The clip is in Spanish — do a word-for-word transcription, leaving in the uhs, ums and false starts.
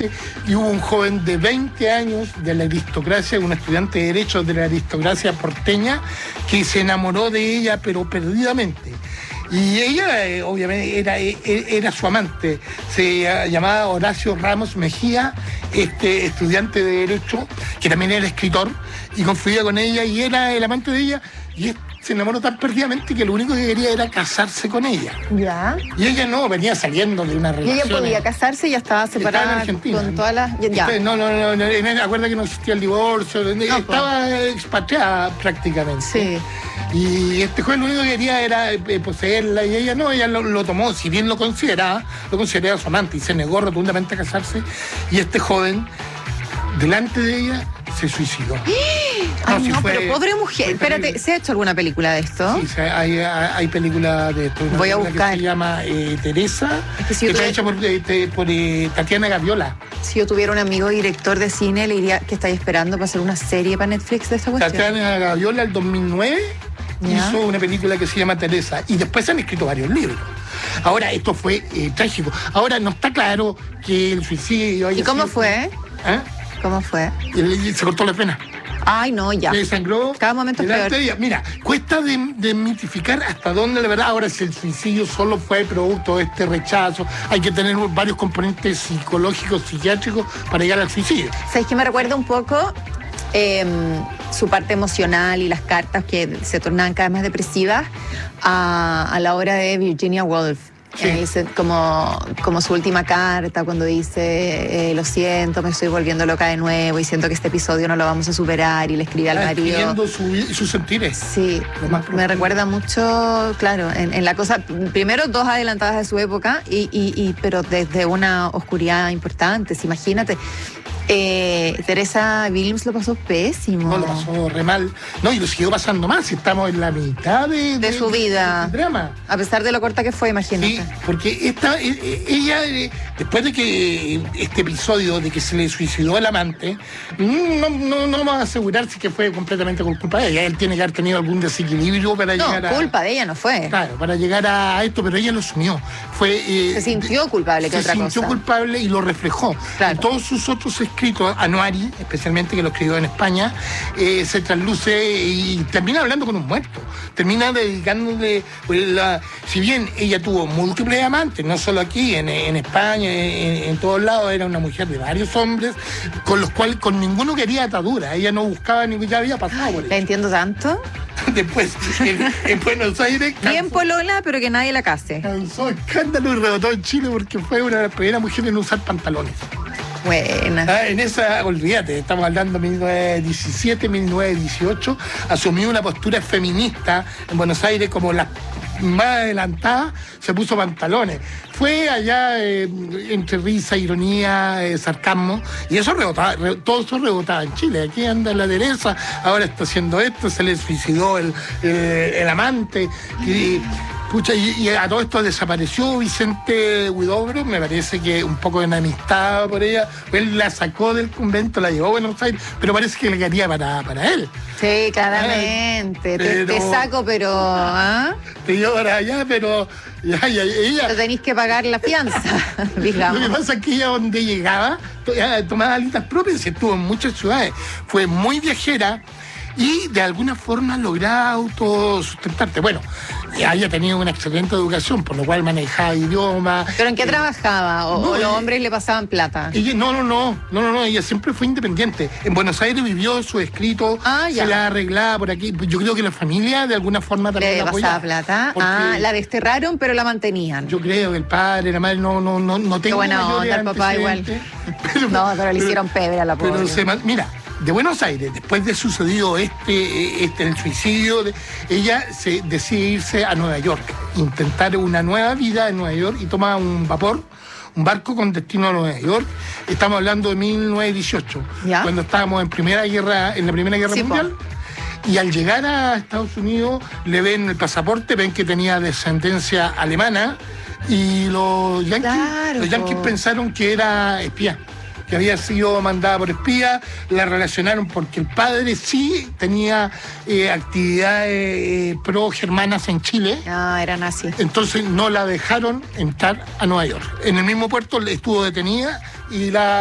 amante, y hubo un joven de veinte años de la aristocracia, un estudiante de Derecho de la aristocracia porteña, que se enamoró de ella, pero perdidamente. Y ella, eh, obviamente, era, era su amante. Se llamaba Horacio Ramos Mejía, este estudiante de Derecho, que también era escritor, y confía con ella, y era el amante de ella, y se enamoró tan perdidamente que lo único que quería era casarse con ella. Ya. Y ella no, venía saliendo de una relación. Y ella podía casarse y ya estaba separada. Estaba en Argentina. Con todas las... Ya. No, no, no, no, no, acuerda que no existía el divorcio, no, estaba pues. expatriada prácticamente. Sí. Y este joven lo único que quería era eh, poseerla, y ella no, ella lo, lo tomó, si bien lo consideraba, lo consideraba su amante, y se negó rotundamente a casarse, y este joven, delante de ella, se suicidó. Ay, no, si no fue, pero pobre mujer. Espérate, ¿se ha hecho alguna película de esto? Sí, hay, hay películas de esto. Una Voy a buscar. Que se llama eh, Teresa, es que, si que está tuviera... hecha por, eh, por eh, Tatiana Gaviola. Si yo tuviera un amigo director de cine, le diría que estáis esperando para hacer una serie para Netflix de esta cuestión. Tatiana Gaviola, el dos mil nueve, ¿ya? Hizo una película que se llama Teresa, y después se han escrito varios libros. Ahora, esto fue eh, trágico. Ahora, no está claro que el suicidio haya ¿Y cómo sido... fue? ¿Eh? ¿Cómo fue? Y se cortó la pena. Ay, no, ya. Se sangró. Cada momento es peor. De ella. Mira, cuesta desmitificar de hasta dónde la verdad. Ahora, si el suicidio solo fue producto de este rechazo, hay que tener varios componentes psicológicos, psiquiátricos para llegar al suicidio. ¿Sabes qué me recuerda un poco? Eh, su parte emocional y las cartas que se tornaban cada vez más depresivas a, a la obra de Virginia Woolf. Sí. Eh, como, como su última carta, cuando dice eh, lo siento, me estoy volviendo loca de nuevo y siento que este episodio no lo vamos a superar, y le escribe al marido. Escribiendo su, sus sentires. Sí, me recuerda mucho, claro, en, en la cosa, primero dos adelantadas de su época, y, y, y pero desde una oscuridad importante, imagínate. Eh, Teresa Williams lo pasó pésimo. No, lo pasó re mal. No, y lo siguió pasando mal, si estamos en la mitad de, de, de su vida. De drama. A pesar de lo corta que fue, imagínate. Sí, porque esta, ella, después de que este episodio de que se le suicidó el amante, no, no, no vamos a asegurar si que fue completamente por culpa de ella. Él tiene que haber tenido algún desequilibrio para no, llegar a... No, culpa de ella no fue. Claro, para llegar a esto, pero ella lo asumió. Fue, eh, se sintió culpable, que otra cosa. Se sintió culpable y lo reflejó. Claro. En todos sus otros escritos, Anuari, especialmente, que lo escribió en España, eh, se trasluce y termina hablando con un muerto. Termina dedicándole, pues, la, si bien ella tuvo múltiples amantes, no solo aquí, en, en España, en, en todos lados, era una mujer de varios hombres, con los cuales con ninguno quería atadura. Ella no buscaba ni ya había pasado por eso. ¿La entiendo tanto? Después, en, en Buenos Aires... Cansó, bien polola, pero que nadie la case. Causó escándalo y rebotó en Chile porque fue una de las primeras mujeres en usar pantalones. Buena. Ah, en esa, olvídate, estamos hablando de mil novecientos diecisiete, mil novecientos dieciocho, asumió una postura feminista en Buenos Aires como la más adelantada, se puso pantalones. Fue allá eh, entre risa, ironía, eh, sarcasmo, y eso rebotaba, re, todo eso rebotaba en Chile. Aquí anda la Teresa, ahora está haciendo esto, se le suicidó el, eh, el amante. Y, Pucha, y, y a todo esto desapareció Vicente Huidobro, me parece que un poco enemistada por ella. Él la sacó del convento, la llevó a Buenos Aires, pero parece que le quería para, para él. Sí, claramente. Te, te saco, pero... ¿ah? Te llevo para allá, pero... Ya, ya, ella, pero tenéis que pagar la fianza, digamos. Lo que pasa es que ella, donde llegaba, tomaba alitas propias y estuvo en muchas ciudades. Fue muy viajera y de alguna forma lograba autosustentarte. Bueno, había tenido una excelente educación, por lo cual manejaba idiomas. ¿Pero en qué eh, trabajaba? ¿O, no, o los eh, hombres le pasaban plata? Ella, no, no, no, no, no, no, ella siempre fue independiente. En Buenos Aires vivió su escrito, ah, se la arreglaba por aquí. Yo creo que la familia de alguna forma también le la pasaba plata. Ah, la desterraron, pero la mantenían. Yo creo que el padre, la madre, no, no, no, no tengo. Qué buena onda, el papá igual. Pero, no, pero le hicieron pebre a la pobre. Pero se, mira, de Buenos Aires, después de sucedido este, este el suicidio, de, ella se decide irse a Nueva York, intentar una nueva vida en Nueva York, y toma un vapor, un barco con destino a Nueva York. Estamos hablando de mil novecientos dieciocho, ¿ya? Cuando estábamos en primera guerra, en la Primera Guerra sí, Mundial. Po. Y al llegar a Estados Unidos, le ven el pasaporte, ven que tenía descendencia alemana, y los yanquis, claro, los yanquis pensaron que era espía, que había sido mandada por espía. La relacionaron porque el padre sí tenía eh, actividades eh, pro-germanas en Chile. Ah, era nazi. Entonces no la dejaron entrar a Nueva York. En el mismo puerto estuvo detenida y la